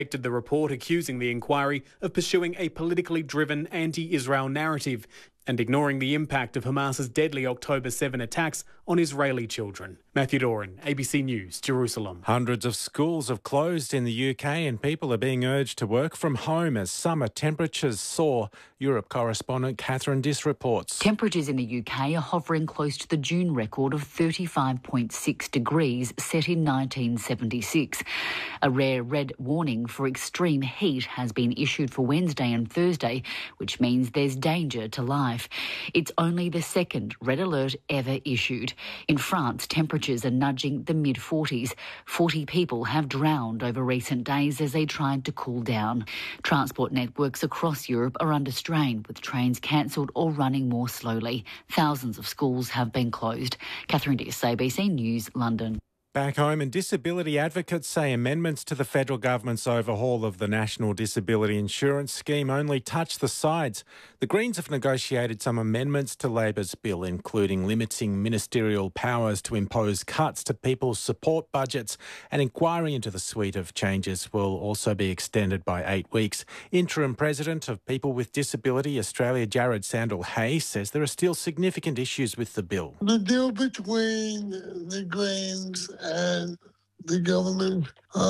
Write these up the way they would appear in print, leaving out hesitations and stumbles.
The report accusing the inquiry of pursuing a politically driven anti-Israel narrative and ignoring the impact of Hamas's deadly October 7 attacks on Israeli children. Matthew Doran, ABC News, Jerusalem. Hundreds of schools have closed in the UK and people are being urged to work from home as summer temperatures soar. Europe correspondent Catherine Diss reports. Temperatures in the UK are hovering close to the June record of 35.6 degrees set in 1976. A rare red warning for extreme heat has been issued for Wednesday and Thursday, which means there's danger to life. It's only the second red alert ever issued. In France, temperatures are nudging the mid-40s. 40 people have drowned over recent days as they tried to cool down. Transport networks across Europe are under strain, with trains cancelled or running more slowly. Thousands of schools have been closed. Catherine Diss, ABC News, London. Back home, and disability advocates say amendments to the federal government's overhaul of the National Disability Insurance Scheme only touch the sides. The Greens have negotiated some amendments to Labor's bill, including limiting ministerial powers to impose cuts to people's support budgets. An inquiry into the suite of changes will also be extended by 8 weeks. Interim President of People with Disability Australia, Jared Sandel-Hay, says there are still significant issues with the bill. The deal between the Greens and the government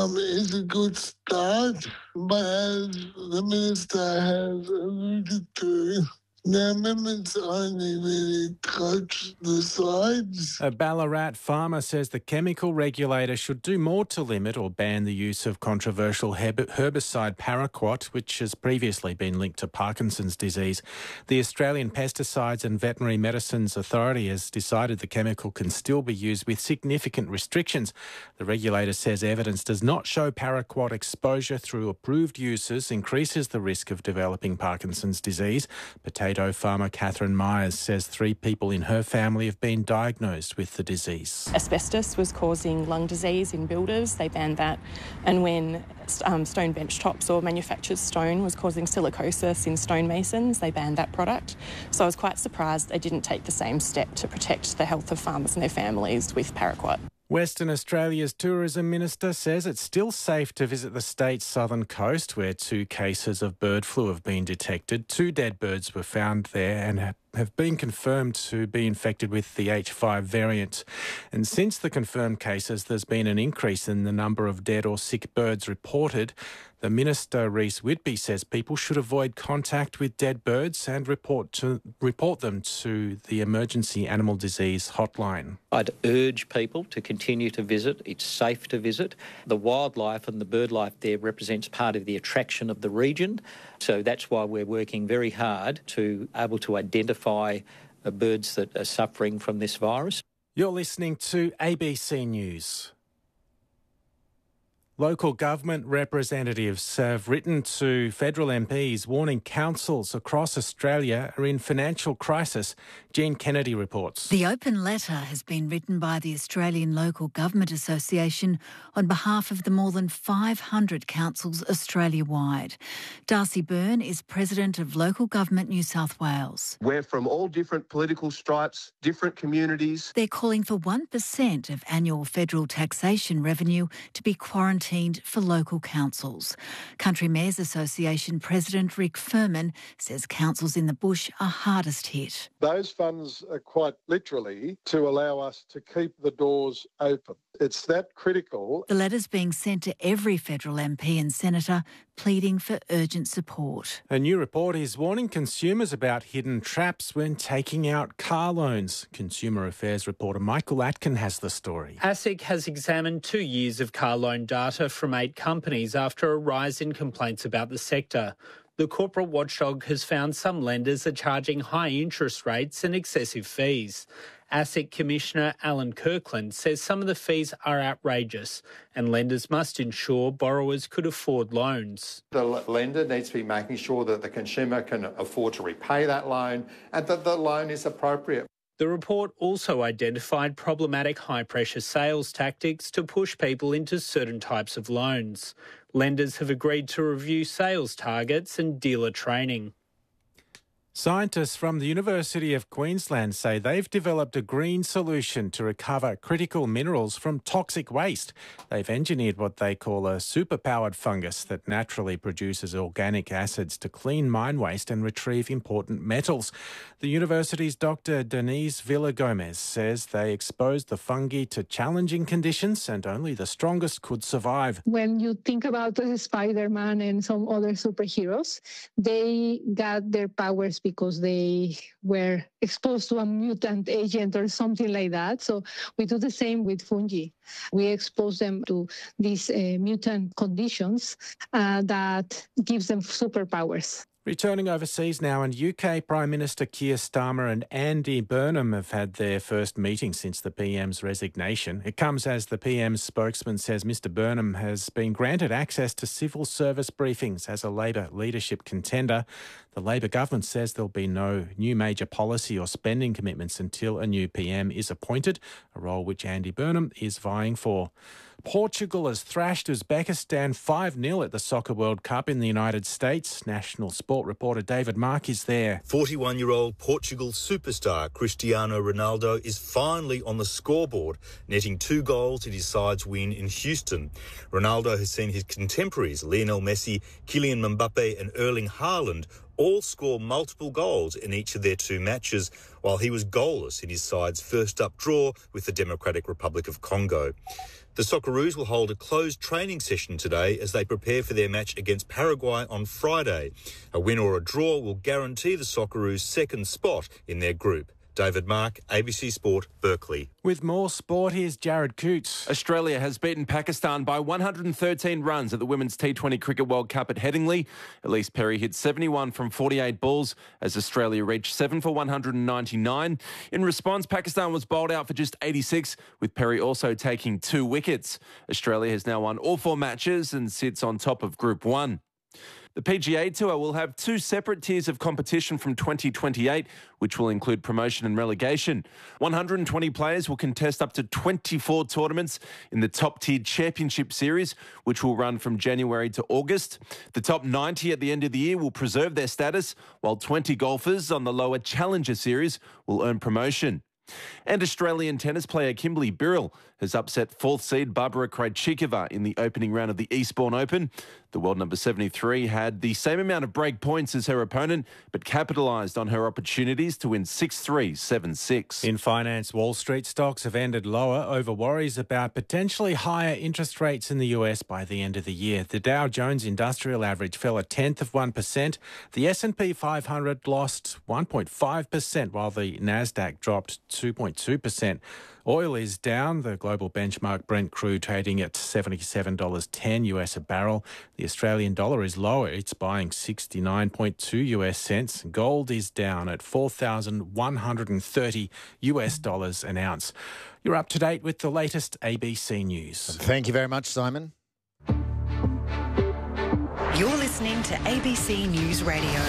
is a good start, but as the Minister has alluded to, the amendments only really touch the sides. A Ballarat farmer says the chemical regulator should do more to limit or ban the use of controversial herbicide paraquat, which has previously been linked to Parkinson's disease. The Australian Pesticides and Veterinary Medicines Authority has decided the chemical can still be used with significant restrictions. The regulator says evidence does not show paraquat exposure through approved uses increases the risk of developing Parkinson's disease. Potato farmer Catherine Myers says 3 people in her family have been diagnosed with the disease. Asbestos was causing lung disease in builders. They banned that. And when stone bench tops or manufactured stone was causing silicosis in stonemasons, they banned that product. So I was quite surprised they didn't take the same step to protect the health of farmers and their families with paraquat. Western Australia's Tourism Minister says it's still safe to visit the state's southern coast, where 2 cases of bird flu have been detected. 2 dead birds were found there and have been confirmed to be infected with the H5 variant. And since the confirmed cases, there's been an increase in the number of dead or sick birds reported. The Minister, Reece Whitby, says people should avoid contact with dead birds and report them to the Emergency Animal Disease Hotline. I'd urge people to continue to visit. It's safe to visit. The wildlife and the bird life there represents part of the attraction of the region. So that's why we're working very hard to able to identify birds that are suffering from this virus. You're listening to ABC News. Local government representatives have written to federal MPs warning councils across Australia are in financial crisis. Jean Kennedy reports. The open letter has been written by the Australian Local Government Association on behalf of the more than 500 councils Australia-wide. Darcy Byrne is President of Local Government New South Wales. We're from all different political stripes, different communities. They're calling for 1% of annual federal taxation revenue to be quarantined for local councils. Country Mayors Association President Rick Furman says councils in the bush are hardest hit. Those funds are quite literally to allow us to keep the doors open. It's that critical. The letter's being sent to every federal MP and senator pleading for urgent support. A new report is warning consumers about hidden traps when taking out car loans. Consumer Affairs reporter Michael Atkin has the story. ASIC has examined 2 years of car loan data from 8 companies after a rise in complaints about the sector. The corporate watchdog has found some lenders are charging high interest rates and excessive fees. ASIC Commissioner Alan Kirkland says some of the fees are outrageous and lenders must ensure borrowers could afford loans. The lender needs to be making sure that the consumer can afford to repay that loan and that the loan is appropriate. The report also identified problematic high-pressure sales tactics to push people into certain types of loans. Lenders have agreed to review sales targets and dealer training. Scientists from the University of Queensland say they've developed a green solution to recover critical minerals from toxic waste. They've engineered what they call a superpowered fungus that naturally produces organic acids to clean mine waste and retrieve important metals. The university's Dr. Denise Villa-Gomez says they exposed the fungi to challenging conditions and only the strongest could survive. When you think about Spider-Man and some other superheroes, they got their powers because they were exposed to a mutant agent or something like that. So we do the same with fungi. We expose them to these mutant conditions that gives them superpowers. Returning overseas now, and UK Prime Minister Keir Starmer and Andy Burnham have had their first meeting since the PM's resignation. It comes as the PM's spokesman says Mr Burnham has been granted access to civil service briefings as a Labor leadership contender. The Labor government says there'll be no new major policy or spending commitments until a new PM is appointed, a role which Andy Burnham is vying for. Portugal has thrashed Uzbekistan 5-0 at the Soccer World Cup in the United States. National Sport reporter David Mark is there. 41-year-old Portugal superstar Cristiano Ronaldo is finally on the scoreboard, netting 2 goals in his side's win in Houston. Ronaldo has seen his contemporaries Lionel Messi, Kylian Mbappe and Erling Haaland all score multiple goals in each of their 2 matches, while he was goalless in his side's first-up draw with the Democratic Republic of Congo. The Socceroos will hold a closed training session today as they prepare for their match against Paraguay on Friday. A win or a draw will guarantee the Socceroos' second spot in their group. David Mark, ABC Sport, Berkeley. With more sport, here's Jared Coots. Australia has beaten Pakistan by 113 runs at the Women's T20 Cricket World Cup at Headingley. Elise Perry hit 71 from 48 balls as Australia reached 7 for 199. In response, Pakistan was bowled out for just 86, with Perry also taking 2 wickets. Australia has now won all 4 matches and sits on top of Group 1. The PGA Tour will have 2 separate tiers of competition from 2028, which will include promotion and relegation. 120 players will contest up to 24 tournaments in the top-tiered Championship Series, which will run from January to August. The top 90 at the end of the year will preserve their status, while 20 golfers on the lower Challenger Series will earn promotion. And Australian tennis player Kimberly Birrell has upset 4th seed Barbara Krejcikova in the opening round of the Eastbourne Open. The world number 73 had the same amount of break points as her opponent, but capitalised on her opportunities to win 6-3, 7-6. In finance, Wall Street stocks have ended lower over worries about potentially higher interest rates in the US by the end of the year. The Dow Jones Industrial Average fell 0.1%. The S&P 500 lost 1.5%, while the Nasdaq dropped 2.2%. Oil is down. The global benchmark Brent crude trading at $77.10 US a barrel. The Australian dollar is lower. It's buying 69.2 US cents. Gold is down at $4,130 US dollars an ounce. You're up to date with the latest ABC News. Thank you very much, Simon. You're listening to ABC News Radio.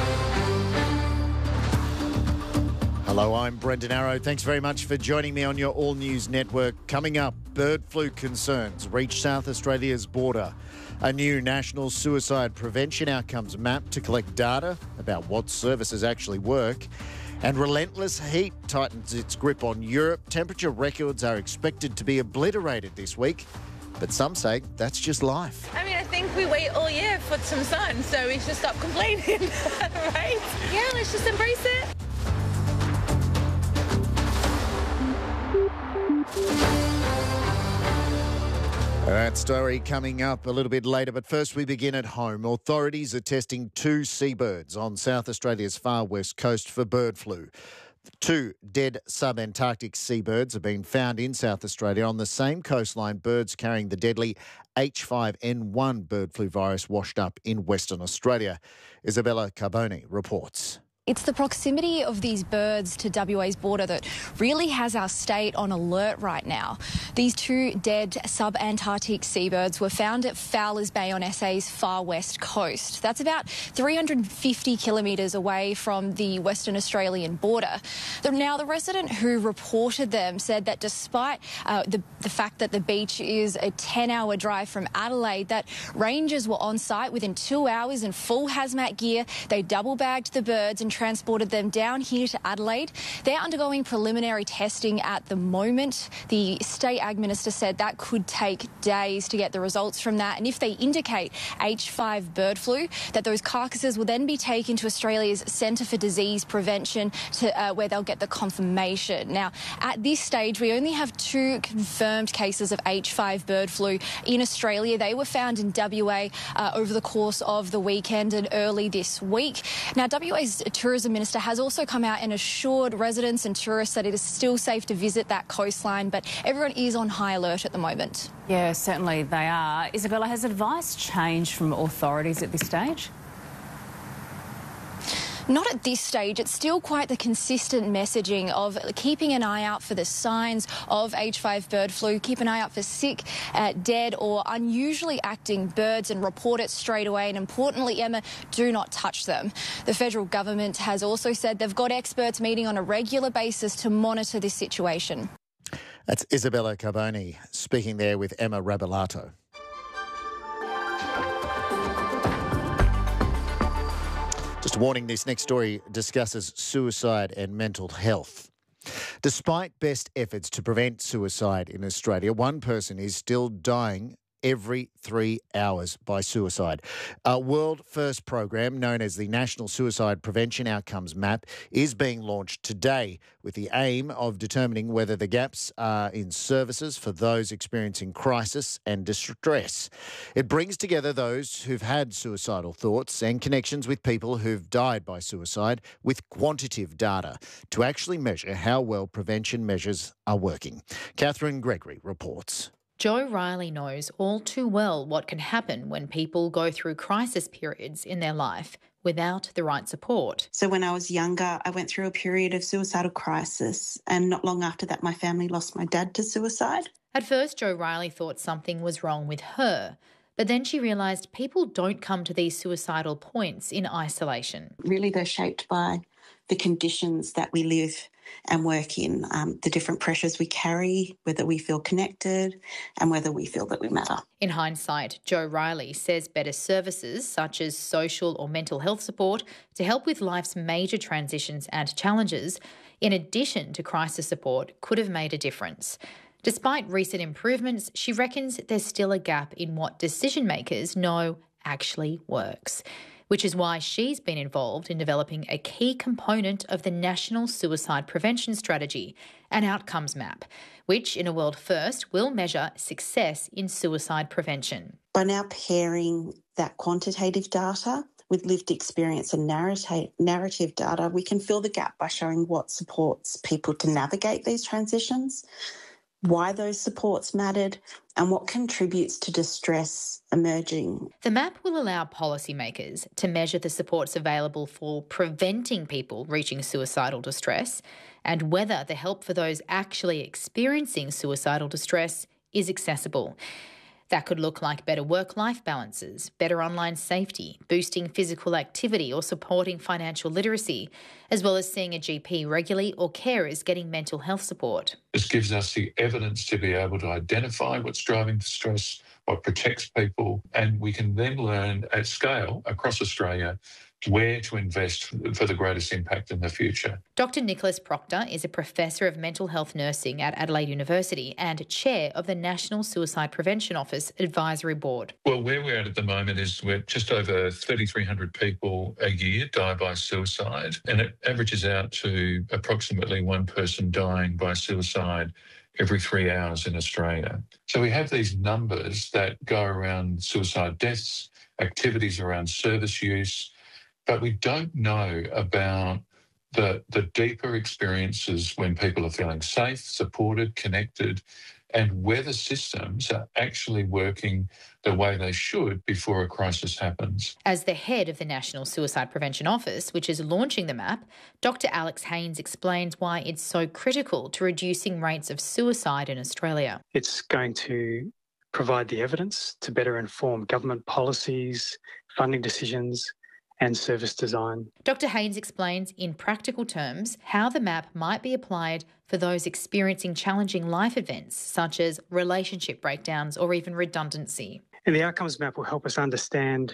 Hello, I'm Brendan Arrow. Thanks very much for joining me on your All News Network. Coming up, bird flu concerns reach South Australia's border. A new national suicide prevention outcomes map to collect data about what services actually work. And relentless heat tightens its grip on Europe. Temperature records are expected to be obliterated this week. But some say that's just life. I mean, I think we wait all year for some sun, so we should stop complaining, right? Yeah, let's just embrace it. That story coming up a little bit later, but first we begin at home. Authorities are testing 2 seabirds on South Australia's far west coast for bird flu. 2 dead sub-Antarctic seabirds have been found in South Australia on the same coastline birds carrying the deadly H5N1 bird flu virus washed up in Western Australia. Isabella Carboni reports. It's the proximity of these birds to WA's border that really has our state on alert right now. These 2 dead sub-Antarctic seabirds were found at Fowlers Bay on SA's far west coast. That's about 350 kilometres away from the Western Australian border. Now, the resident who reported them said that despite the fact that the beach is a 10-hour drive from Adelaide, that rangers were on site within 2 hours in full hazmat gear. They double-bagged the birds and and transported them down here to Adelaide. They're undergoing preliminary testing at the moment. The State Ag Minister said that could take days to get the results from that. And if they indicate H5 bird flu, that those carcasses will then be taken to Australia's Centre for Disease Prevention where they'll get the confirmation. Now, at this stage, we only have 2 confirmed cases of H5 bird flu in Australia. They were found in WA over the course of the weekend and early this week. Now, WA's Tourism Minister has also come out and assured residents and tourists that it is still safe to visit that coastline, but everyone is on high alert at the moment. Yeah, certainly they are. Isabella, has advice changed from authorities at this stage? Not at this stage. It's still quite the consistent messaging of keeping an eye out for the signs of H5 bird flu, keep an eye out for sick, dead or unusually acting birds and report it straight away. And importantly, Emma, do not touch them. The federal government has also said they've got experts meeting on a regular basis to monitor this situation. That's Isabella Carboni speaking there with Emma Rabilato. Just a warning, this next story discusses suicide and mental health. Despite best efforts to prevent suicide in Australia, one person is still dying every 3 hours by suicide. A world-first program known as the National Suicide Prevention Outcomes Map is being launched today with the aim of determining whether the gaps are in services for those experiencing crisis and distress. It brings together those who've had suicidal thoughts and connections with people who've died by suicide with quantitative data to actually measure how well prevention measures are working. Catherine Gregory reports. Jo Riley knows all too well what can happen when people go through crisis periods in their life without the right support. So when I was younger, I went through a period of suicidal crisis, and not long after that, my family lost my dad to suicide. At first, Jo Riley thought something was wrong with her, but then she realised people don't come to these suicidal points in isolation. Really, they're shaped by the conditions that we live and work in, the different pressures we carry, whether we feel connected and whether we feel that we matter. In hindsight, Jo Riley says better services such as social or mental health support to help with life's major transitions and challenges, in addition to crisis support, could have made a difference. Despite recent improvements, she reckons there's still a gap in what decision makers know actually works, which is why she's been involved in developing a key component of the National Suicide Prevention Strategy, an outcomes map, which, in a world first, will measure success in suicide prevention. By now pairing that quantitative data with lived experience and narrative data, we can fill the gap by showing what supports people to navigate these transitions, why those supports mattered, and what contributes to distress emerging. The map will allow policymakers to measure the supports available for preventing people reaching suicidal distress and whether the help for those actually experiencing suicidal distress is accessible. That could look like better work-life balances, better online safety, boosting physical activity or supporting financial literacy, as well as seeing a GP regularly or carers getting mental health support. This gives us the evidence to be able to identify what's driving the stress, what protects people, and we can then learn at scale across Australia where to invest for the greatest impact in the future. Dr Nicholas Proctor is a Professor of Mental Health Nursing at Adelaide University and Chair of the National Suicide Prevention Office Advisory Board. Well, where we're at the moment is we're just over 3,300 people a year die by suicide, and it averages out to approximately one person dying by suicide every 3 hours in Australia. So we have these numbers that go around suicide deaths, activities around service use, but we don't know about the deeper experiences when people are feeling safe, supported, connected, and whether systems are actually working the way they should before a crisis happens. As the head of the National Suicide Prevention Office, which is launching the map, Dr Alex Haynes explains why it's so critical to reducing rates of suicide in Australia. It's going to provide the evidence to better inform government policies, funding decisions, and service design. Dr Haynes explains in practical terms how the map might be applied for those experiencing challenging life events such as relationship breakdowns or even redundancy. And the outcomes map will help us understand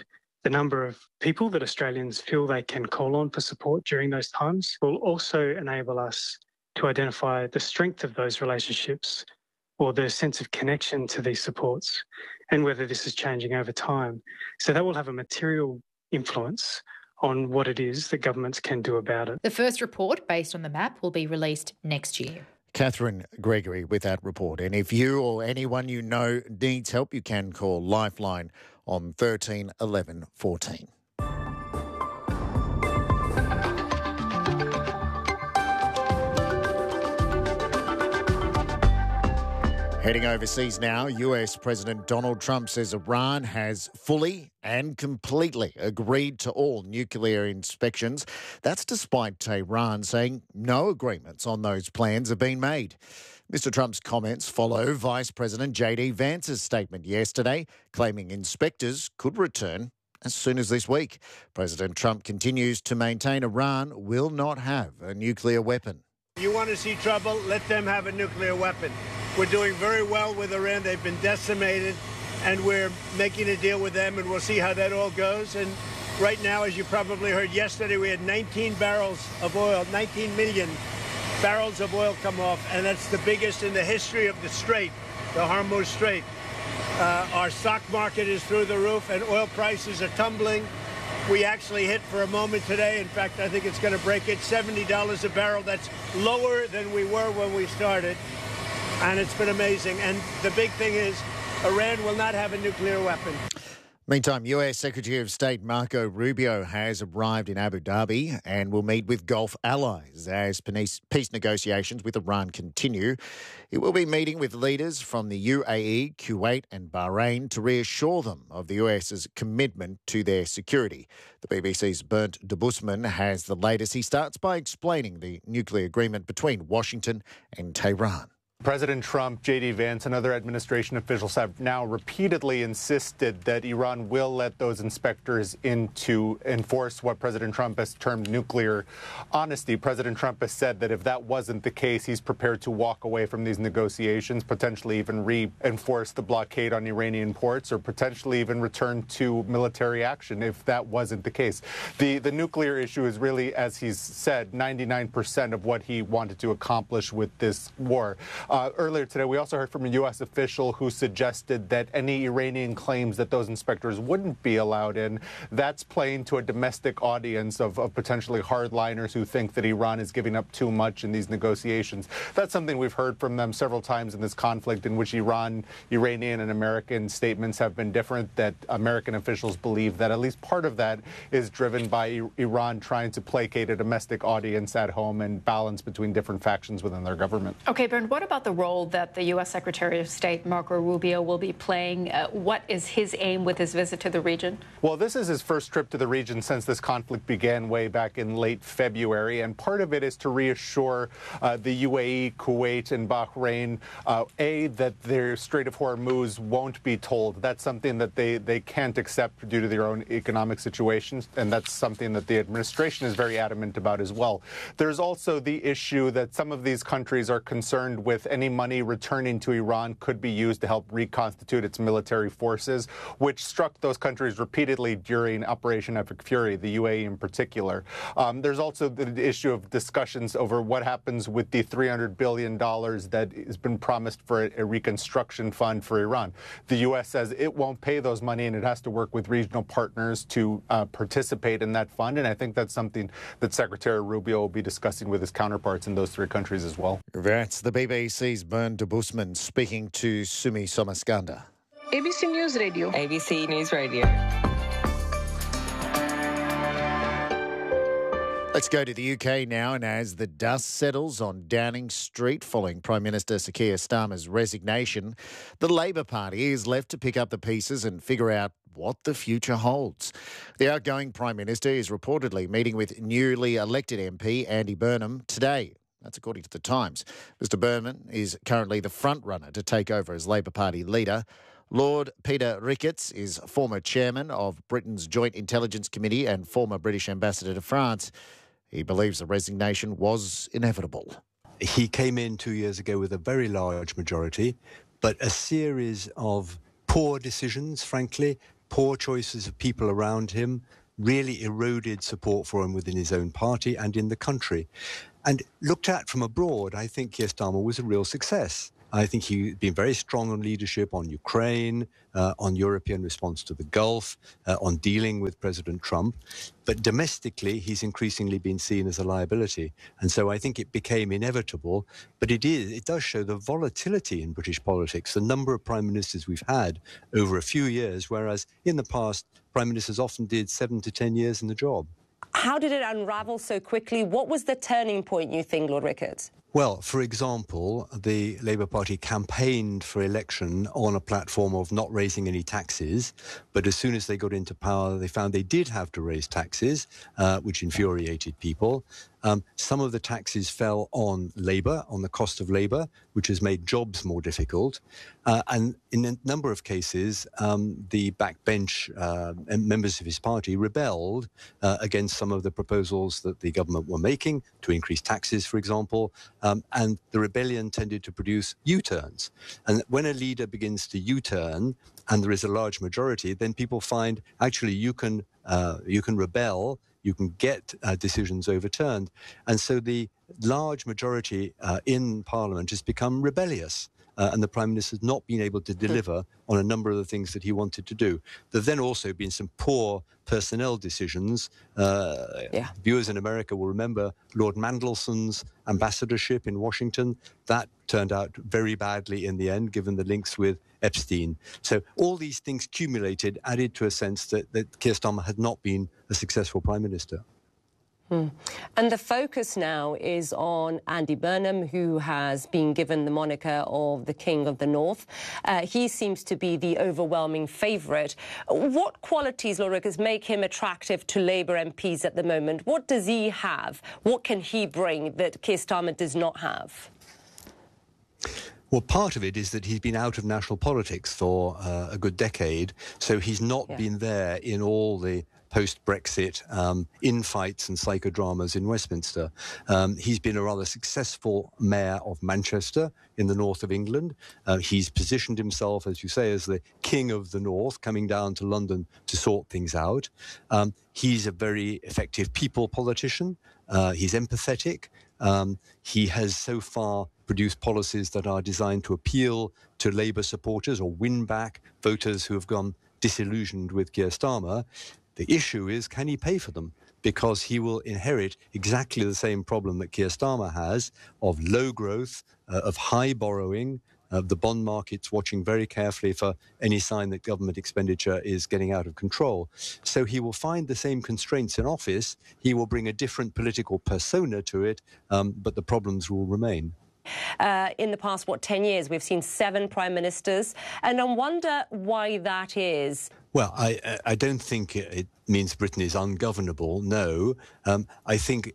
The number of people that Australians feel they can call on for support during those times will also enable us to identify the strength of those relationships or the sense of connection to these supports and whether this is changing over time. So that will have a material influence on what it is that governments can do about it. The first report based on the map will be released next year. Catherine Gregory with that report. And if you or anyone you know needs help, you can call Lifeline on 13 11 14. Heading overseas now, US President Donald Trump says Iran has fully and completely agreed to all nuclear inspections. That's despite Tehran saying no agreements on those plans have been made. Mr. Trump's comments follow Vice President J.D. Vance's statement yesterday, claiming inspectors could return as soon as this week. President Trump continues to maintain Iran will not have a nuclear weapon. You want to see trouble? Let them have a nuclear weapon. We're doing very well with Iran. They've been decimated, and we're making a deal with them, and we'll see how that all goes. And right now, as you probably heard yesterday, we had 19 barrels of oil, 19 million barrels of oil come off, and that's the biggest in the history of the Strait, the Hormuz Strait. Our stock market is through the roof, and oil prices are tumbling. We actually hit for a moment today. In fact, I think it's going to break it, $70 a barrel. That's lower than we were when we started. And it's been amazing. And the big thing is Iran will not have a nuclear weapon. Meantime, US Secretary of State Marco Rubio has arrived in Abu Dhabi and will meet with Gulf allies as peace negotiations with Iran continue. He will be meeting with leaders from the UAE, Kuwait and Bahrain to reassure them of the US's commitment to their security. The BBC's Bernd Debusmann has the latest. He starts by explaining the nuclear agreement between Washington and Tehran. President Trump, J.D. Vance, and other administration officials have now repeatedly insisted that Iran will let those inspectors in to enforce what President Trump has termed nuclear honesty. President Trump has said that if that wasn't the case, he's prepared to walk away from these negotiations, potentially even reinforce the blockade on Iranian ports, or potentially even return to military action if that wasn't the case. The nuclear issue is really, as he's said, 99% of what he wanted to accomplish with this war. Earlier today, we also heard from a U.S. official who suggested that any Iranian claims that those inspectors wouldn't be allowed in, that's playing to a domestic audience of potentially hardliners who think that Iran is giving up too much in these negotiations. That's something we've heard from them several times in this conflict, in which Iranian and American statements have been different, that American officials believe that at least part of that is driven by Iran trying to placate a domestic audience at home and balance between different factions within their government. Okay, Bernd, what about the role that the U.S. Secretary of State Marco Rubio will be playing? What is his aim with his visit to the region? Well, this is his first trip to the region since this conflict began way back in late February, and part of it is to reassure the UAE, Kuwait, and Bahrain, that their Strait of Hormuz won't be tolled. That's something that they can't accept due to their own economic situations, and that's something that the administration is very adamant about as well. There's also the issue that some of these countries are concerned with any money returning to Iran could be used to help reconstitute its military forces, which struck those countries repeatedly during Operation Epic Fury, the UAE in particular. There's also the issue of discussions over what happens with the $300 billion that has been promised for a reconstruction fund for Iran. The U.S. says it won't pay those money and it has to work with regional partners to participate in that fund, and I think that's something that Secretary Rubio will be discussing with his counterparts in those three countries as well. That's the BBC's Bernd Debusmann speaking to Sumi Somaskanda. ABC News Radio. ABC News Radio. Let's go to the UK now, and as the dust settles on Downing Street following Prime Minister Sir Keir Starmer's resignation, the Labor Party is left to pick up the pieces and figure out what the future holds. The outgoing Prime Minister is reportedly meeting with newly elected MP Andy Burnham today. That's according to The Times. Mr Burnham is currently the front-runner to take over as Labor Party leader. Lord Peter Ricketts is former chairman of Britain's Joint Intelligence Committee and former British ambassador to France. He believes the resignation was inevitable. He came in 2 years ago with a very large majority, but a series of poor decisions, frankly, poor choices of people around him really eroded support for him within his own party and in the country. And looked at from abroad, I think Keir Starmer was a real success. I think he's been very strong on leadership on Ukraine, on European response to the Gulf, on dealing with President Trump. But domestically, he's increasingly been seen as a liability. And so I think it became inevitable. But it does show the volatility in British politics, the number of prime ministers we've had over a few years, whereas in the past, prime ministers often did 7 to 10 years in the job. How did it unravel so quickly? What was the turning point, you think, Lord Ricketts? Well, for example, the Labour Party campaigned for election on a platform of not raising any taxes, but as soon as they got into power, they found they did have to raise taxes, which infuriated people. Some of the taxes fell on labour, on the cost of labour, which has made jobs more difficult. And in a number of cases, the backbench members of his party rebelled against some of the proposals that the government were making to increase taxes, for example. And the rebellion tended to produce U-turns. And when a leader begins to U-turn, and there is a large majority, then people find actually you can rebel, you can get decisions overturned. And so the large majority in Parliament has become rebellious. And the Prime Minister has not been able to deliver on a number of the things that he wanted to do. There have then also been some poor personnel decisions. Viewers in America will remember Lord Mandelson's ambassadorship in Washington. That turned out very badly in the end, given the links with Epstein. So all these things cumulated, added to a sense that Keir Starmer had not been a successful Prime Minister. And the focus now is on Andy Burnham, who has been given the moniker of the King of the North. He seems to be the overwhelming favourite. What qualities, Lord Ricketts, make him attractive to Labour MPs at the moment? What does he have? What can he bring that Keir Starmer does not have? Well, part of it is that he's been out of national politics for a good decade, so he's not been there in all the post-Brexit infights and psychodramas in Westminster. He's been a rather successful mayor of Manchester in the north of England. He's positioned himself, as you say, as the King of the North, coming down to London to sort things out. He's a very effective people politician. He's empathetic. He has so far produced policies that are designed to appeal to Labour supporters or win back voters who have gone disillusioned with Keir Starmer. The issue is, can he pay for them? Because he will inherit exactly the same problem that Keir Starmer has of low growth, of high borrowing, the bond market's watching very carefully for any sign that government expenditure is getting out of control. So he will find the same constraints in office. He will bring a different political persona to it, but the problems will remain. In the past, 10 years, we've seen 7 prime ministers, and I wonder why that is. Well, I don't think it means Britain is ungovernable, no. I think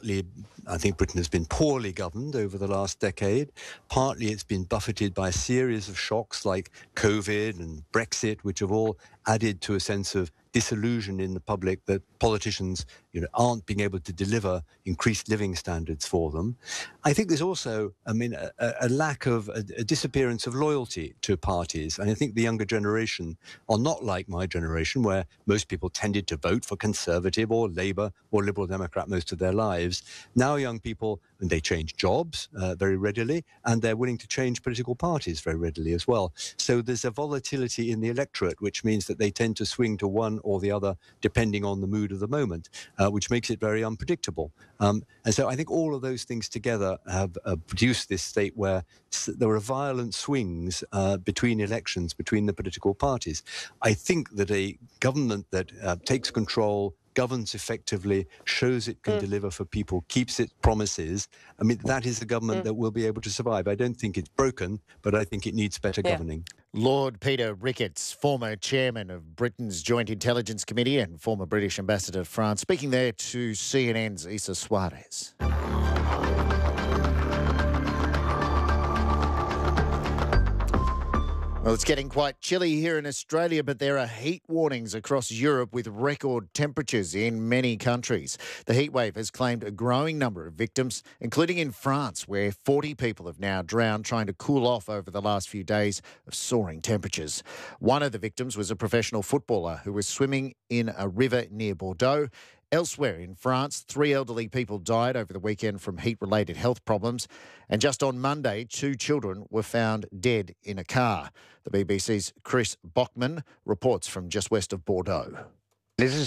Britain has been poorly governed over the last decade. Partly it's been buffeted by a series of shocks like COVID and Brexit, which have all added to a sense of disillusion in the public that politicians aren't being able to deliver increased living standards for them. I think there's also, a lack of a disappearance of loyalty to parties. And I think the younger generation are not like my generation, where most people tended to vote for Conservative or Labour or Liberal Democrat most of their lives. Now young people, and they change jobs very readily, and they're willing to change political parties very readily as well. So there's a volatility in the electorate, which means that they tend to swing to one or the other depending on the mood of the moment, which makes it very unpredictable. And so I think all of those things together have produced this state where there are violent swings between elections, between the political parties. I think that a government that takes control, governs effectively, shows it can deliver for people, keeps its promises, that is the government that will be able to survive. I don't think it's broken, but I think it needs better governing. Lord Peter Ricketts, former chairman of Britain's Joint Intelligence Committee and former British ambassador to France, speaking there to CNN's Issa Suarez. Well, it's getting quite chilly here in Australia, but there are heat warnings across Europe with record temperatures in many countries. The heatwave has claimed a growing number of victims, including in France, where 40 people have now drowned trying to cool off over the last few days of soaring temperatures. One of the victims was a professional footballer who was swimming in a river near Bordeaux. Elsewhere in France, 3 elderly people died over the weekend from heat-related health problems. And just on Monday, 2 children were found dead in a car. The BBC's Chris Bockman reports from just west of Bordeaux. This is